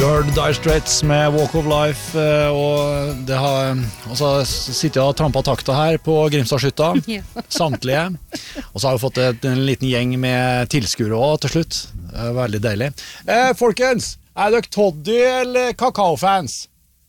Du har hørt Dire Straits med Walk of Life, og det har også sittet og trampet takta her på Grimstadshytta, samtlige. Og så har vi fått en liten gjeng med tilskuere også til slutt. Veldig deilig. Folkens, er dere Toddy eller Kakao-fans?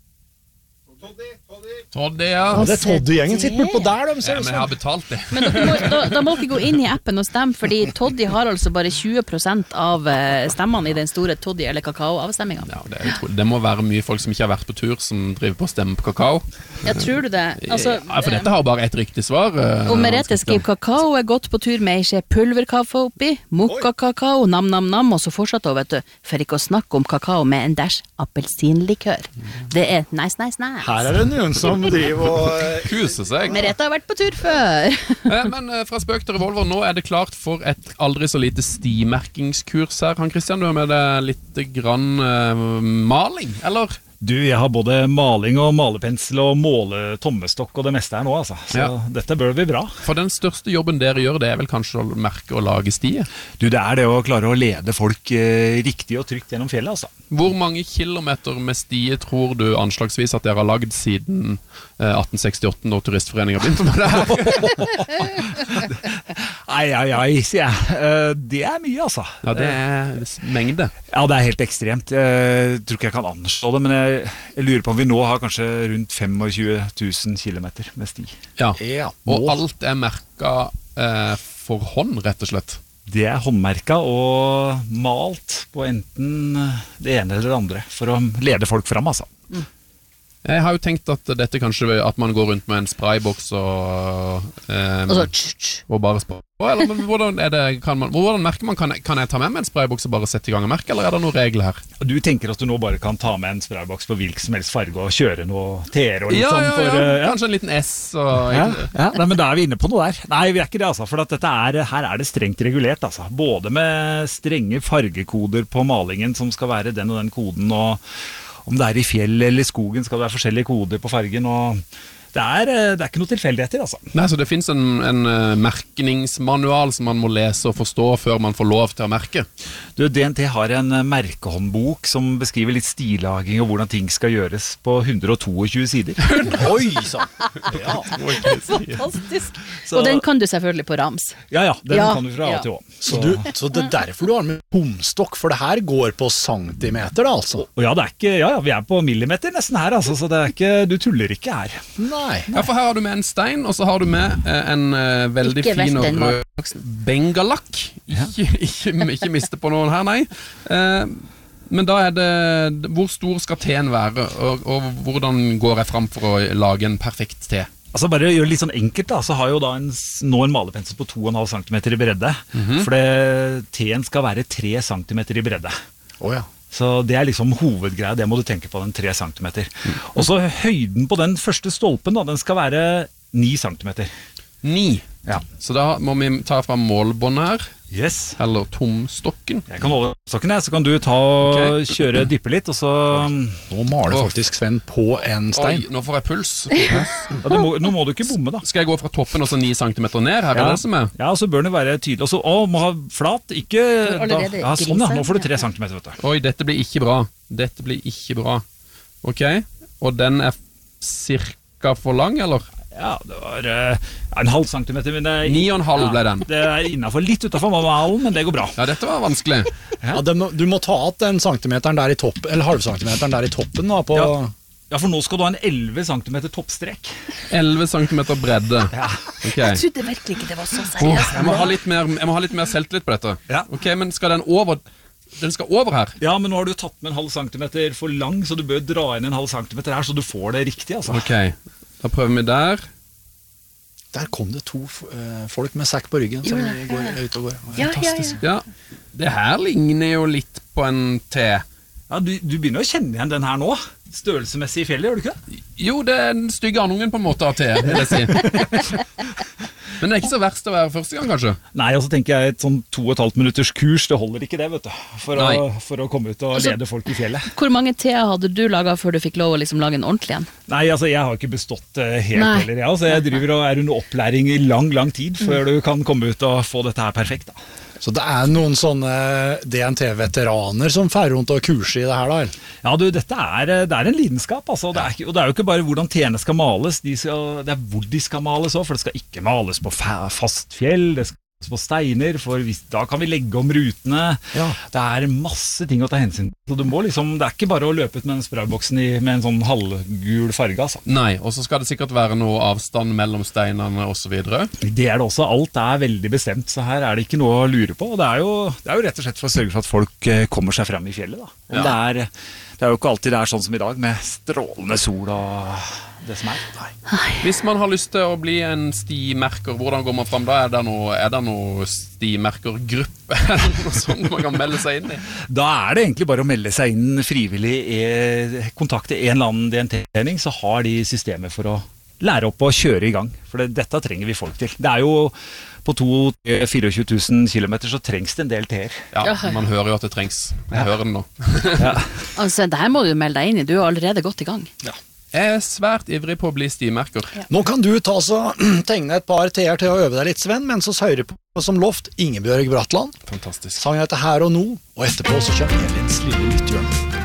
Toddy, ja. Det Toddy-gjengen sitter bort på der, de ser men jeg har betalt det. Men da må ikke gå inn i appen og stemme, fordi Toddy har altså bare 20% av stemmene i den store Toddy- eller kakao-avstemmingen. Ja, det må være mye folk som ikke har vært på tur, som driver på å stemme på kakao. Ja, tror du det? Altså, Ja, for dette har bare et riktig svar. Og Merete skriver kakao godt på tur med en skje pulverkaffe oppi, mokka-kakao, nam-nam-nam, og så fortsatt vet du, for ikke å snakke om kakao med en dash appelsinlikør. Det nice. Her det noen som driver og Kuser seg. Merete har vært på tur før. Men fra spøk til revolver, nå det klart for et aldri så lite stimerkingskurs her. Han Christian, du har med deg litt grann maling, eller? Du, jeg har både maling og malepensel og tommestokk og det meste her nå, altså. Så dette bør bli bra. For den største jobben dere gjør, det vel kanskje å merke og lage stier? Du, det det å klare å lede folk riktig og trygt gjennom fjellet, altså. Hvor mange kilometer med stier tror du anslagsvis at dere har lagd siden 1868, når Turistforeningen begynte med det her? Ai, sier jeg. Det mye, altså. Ja, det mengde. Ja, det helt ekstremt. Jeg tror ikke jeg kan anslå det, men jeg lurer på om vi nå har kanskje rundt 25 000 kilometer med sti. Ja, og alt merket for hånd, rett og slett. Det håndmerket og malt på enten det ene eller det andre, for å lede folk frem, altså. Jeg har jo tenkt at dette kanskje at man går rundt med en sprayboks og bare spray. Eller hvordan hvordan merker man? Kan jeg ta med meg en sprayboks og bare sette i gang og merke, eller det noen regler her? Du tenker at du nå bare kan ta med en sprayboks på hvilken som helst farge og kjøre noe TR og litt sånn? Kanskje en liten S og... Nei, men da vi inne på noe der. Nei, vi ikke det, altså, for at her det strengt regulert, altså. Både med strenge fargekoder på malingen som skal være den og den koden, og om det i fjell eller skogen skal det være forskjellige koder på fargen, og det ikke noe tilfeldigheter, altså. Nei, så det finnes en merkningsmanual som man må lese og forstå før man får lov til å merke? Du, DNT har en merkehåndbok som beskriver litt stilaging og hvordan ting skal gjøres på 122 sider. Oi, sånn. Ja. Fantastisk. Og den kan du selvfølgelig på rams. Ja, den kan du fra A til Å. Så det derfor du har med tomstokk, for det her går på centimeter da, altså? Ja, vi på millimeter nesten her, altså, så du tuller ikke her. Nei. Ja, for her har du med en stein, og så har du med en veldig fin og rød bengalakk. Ikke miste på noen her, nei. Men da det, hvor stor skal teen være, og hvordan går jeg frem for å lage en perfekt te? Altså bare gjør det litt sånn enkelt da, så har jeg jo da nå en malepensel på 2,5 cm i bredde, for teen skal være 3 cm i bredde. Ja. Så det liksom hovedgreia, det må du tenke på, den 3 cm. Og så høyden på den første stolpen da, den skal være 9 cm. 9? Ja. Så da må vi ta fra målbåndet her. Yes. Eller tomstokken. Jeg kan holde stokken her, så kan du ta og kjøre dyppe litt, og så... Nå maler faktisk Sven på en stein. Oi, nå får jeg puls. Nå må du ikke bomme da. Skal jeg gå fra toppen og så 9 cm ned her, det som Ja, så bør det være tydelig. Og så må ha flat, ikke... sånn ja, nå får du 3 cm, vet du. Oi, dette blir ikke bra. Ok, og den cirka for lang, eller? Ja, det var 0,5 centimeter, men 9,5 ble den. Det innenfor, litt utenfor malen, men det går bra. Ja, dette var vanskelig. Du må ta at den centimeteren der i toppen, eller halvcentimeteren der i toppen da, på... Ja, for nå skal du ha en 11 cm toppstrek. 11 cm bredde. Ja. Okay. Jeg trodde virkelig ikke det var så seriøst. Jeg må ha litt mer selvtillit på dette. Ja. Ok, men skal den over... Den skal over her? Ja, men nå har du tatt med 0,5 centimeter for lang, så du bør dra inn 0,5 centimeter her, så du får det riktig, altså. Ok, da prøver vi der. Der kom det 2 folk med sekk på ryggen som går ut og går. Fantastisk. Ja, det her ligner jo litt på en te. Ja, du begynner å kjenne igjen den her nå. Størrelsemessig i fjellet, gjør du ikke det? Jo, det den stygge andungen på en måte av te, vil jeg si. Men det ikke så verst å være første gang, kanskje? Nei, og så tenker jeg et sånn 2,5 minutters kurs, det holder ikke det, vet du. For å komme ut og lede folk i fjellet. Hvor mange teer hadde du laget før du fikk lov å liksom lage en ordentlig en? Nei, altså jeg har ikke bestått helt heller. Ja, altså, jeg driver og under opplæring i lang tid før du kan komme ut og få dette her perfekt da. Så det noen sånne DNT-veteraner som fer rundt og kurser i det her da? Ja, du, det er en lidenskap, altså. Og det er jo ikke bare hvordan tene skal males, det er hvor de skal males også, for det skal ikke males på fast fjell, det skal på steiner, for da kan vi legge om rutene. Ja. Det masse ting å ta hensyn til. Så det ikke bare å løpe ut med den sprayboksen med en sånn halvgul farge. Altså. Nei, og så skal det sikkert være noe avstand mellom steinene og så videre. Det det også. Alt veldig bestemt, så her det ikke noe å lure på. Og det er jo rett og slett for å sørge for at folk kommer seg frem i fjellet. Da. Og det er jo ikke alltid det sånn som i dag, med strålende sol og det som Nei. Hvis man har lyst til å bli en stimerker, hvordan går man frem da? Er det noe stimerkergruppe eller noe sånt man kan melde seg inn i? Da det egentlig bare å melde seg inn frivillig, kontakte en eller annen DNT-trening, så har de systemer for å lære opp og kjøre i gang. For dette trenger vi folk til. Det jo på 24 000 kilometer så trengs det en del T-er. Ja, man hører jo at det trengs. Jeg hører det nå. Altså, det her må du melde deg inn i. Du allerede godt i gang. Ja. Jeg svært ivrig på å bli stimerker. Ja. Nå kan du tegne et par T-er til å øve deg litt, Sven, mens oss hører på som loft Ingebjørg Bratland. Fantastisk. Sangen heter Her og Nå, og etterpå så kommer Elins lille lytthjørne.